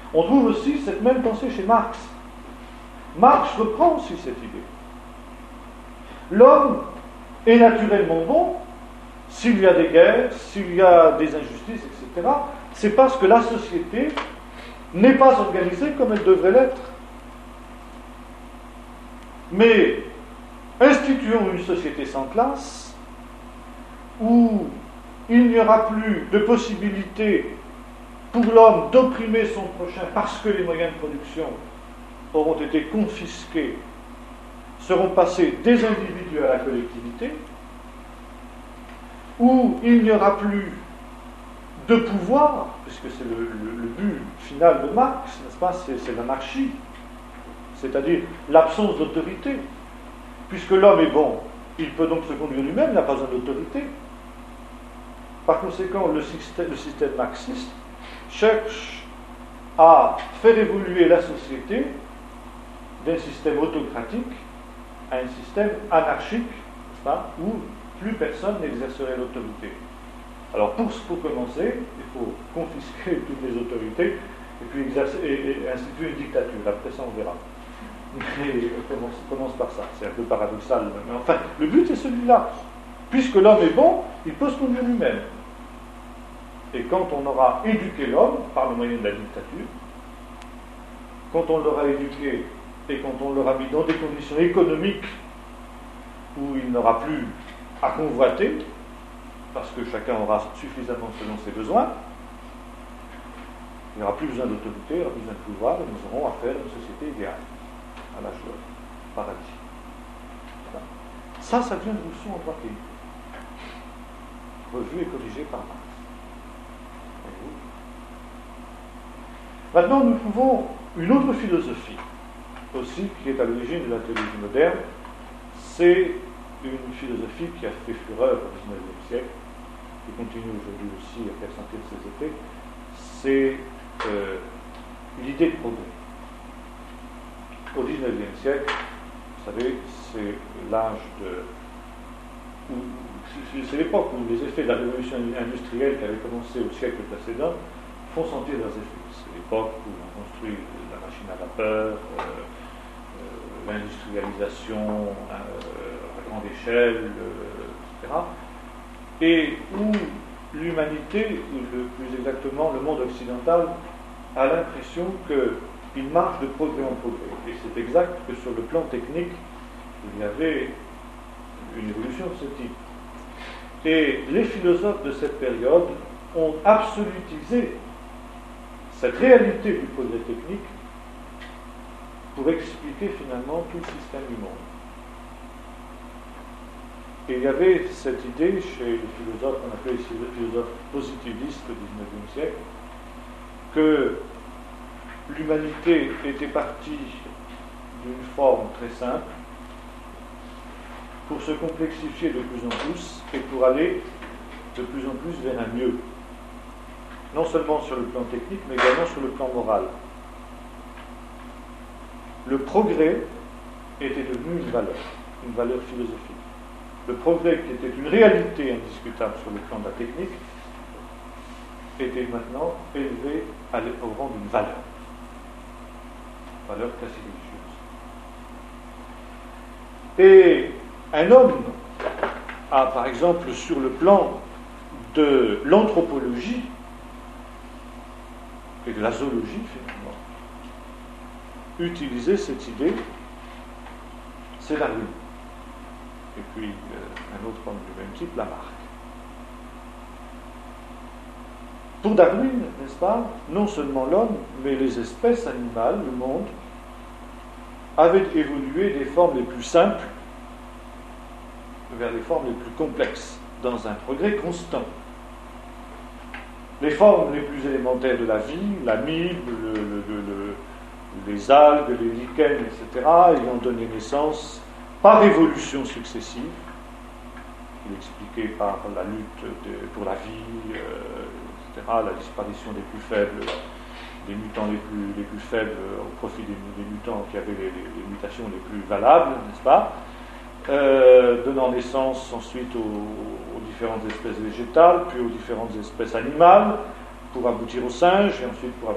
On trouve aussi cette même pensée chez Marx. Marx reprend aussi cette idée. L'homme est naturellement bon s'il y a des guerres, s'il y a des injustices, etc. C'est parce que la société n'est pas organisée comme elle devrait l'être. Mais instituons une société sans classe où il n'y aura plus de possibilité pour l'homme d'opprimer son prochain parce que les moyens de production auront été confisqués, seront passés des individus à la collectivité, où il n'y aura plus de pouvoir, puisque c'est le but final de Marx, n'est-ce pas, c'est l'anarchie, c'est-à-dire l'absence d'autorité. Puisque l'homme est bon, il peut donc se conduire lui-même, il n'a pas besoin d'autorité. Par conséquent, le système marxiste cherche à faire évoluer la société d'un système autocratique à un système anarchique, n'est-ce pas, où plus personne n'exercerait l'autorité. Alors pour commencer, il faut confisquer toutes les autorités et puis et instituer une dictature. Après ça, on verra. Mais on commence par ça. C'est un peu paradoxal. Mais enfin, le but est celui-là. Puisque l'homme est bon, il peut se conduire lui-même. Et quand on aura éduqué l'homme, par le moyen de la dictature, quand on l'aura éduqué et quand on l'aura mis dans des conditions économiques où il n'aura plus à convoiter, parce que chacun aura suffisamment selon ses besoins, il n'y aura plus besoin d'autorité, il n'y aura plus besoin de pouvoir, et nous aurons affaire à une société idéale, à la joie, au paradis. Voilà. Ça vient de Rousseau en 3 pays. Revu et corrigé par Marx. Maintenant, nous trouvons une autre philosophie, aussi, qui est à l'origine de la théologie moderne. C'est une philosophie qui a fait fureur au XIXe siècle, qui continue aujourd'hui aussi à faire sentir ses effets. C'est l'idée de progrès. Au XIXe siècle, vous savez, c'est l'âge c'est l'époque où les effets de la révolution industrielle qui avait commencé au siècle précédent font sentir leurs effets. C'est l'époque où on construit la machine à vapeur, l'industrialisation à grande échelle, etc. Et où l'humanité, ou plus exactement le monde occidental, a l'impression qu'il marche de progrès en progrès. Et c'est exact que sur le plan technique, il y avait une évolution de ce type. Et les philosophes de cette période ont absolutisé cette réalité du progrès technique pour expliquer finalement tout le système du monde. Et il y avait cette idée chez les philosophes, qu'on appelait ici les philosophes positivistes au XIXe siècle, que l'humanité était partie d'une forme très simple pour se complexifier de plus en plus et pour aller de plus en plus vers un mieux. Non seulement sur le plan technique, mais également sur le plan moral. Le progrès était devenu une valeur philosophique. Le progrès, qui était une réalité indiscutable sur le plan de la technique, était maintenant élevé au rang d'une valeur quasi religieuse. Et un homme a, par exemple, sur le plan de l'anthropologie et de la zoologie, finalement, utilisé cette idée, c'est Darwin. Et puis, un autre homme du même type, Lamarck. Pour Darwin, n'est-ce pas, non seulement l'homme, mais les espèces animales, le monde, avaient évolué des formes les plus simples vers les formes les plus complexes, dans un progrès constant. Les formes les plus élémentaires de la vie, l'amibe, les algues, les lichens, etc., ayant donné naissance par évolution successive, expliquée par la lutte pour la vie, etc., la disparition des plus faibles, des mutants les plus faibles au profit des mutants qui avaient les mutations les plus valables, n'est-ce pas, donnant naissance ensuite aux différentes espèces végétales, puis aux différentes espèces animales, pour aboutir aux singes, et ensuite pour